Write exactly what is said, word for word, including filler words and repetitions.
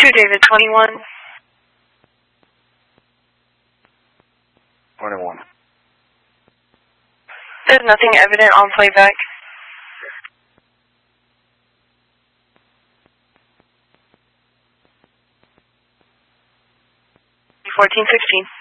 two, David, twenty-one. twenty-one. There's nothing evident on playback. fourteen sixteen.